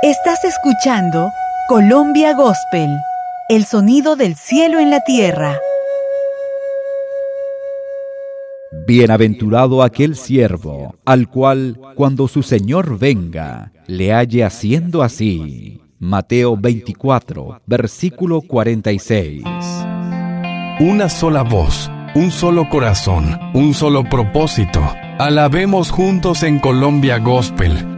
Estás escuchando Colombia Gospel, el sonido del cielo en la tierra. Bienaventurado aquel siervo, al cual, cuando su Señor venga, le halle haciendo así. Mateo 24, versículo 46. Una sola voz, un solo corazón, un solo propósito. Alabemos juntos en Colombia Gospel.